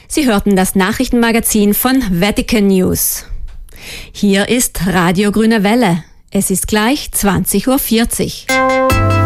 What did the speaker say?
Sie hörten das Nachrichtenmagazin von Vatican News. Hier ist Radio Grüne Welle. Es ist gleich 20:40 Uhr.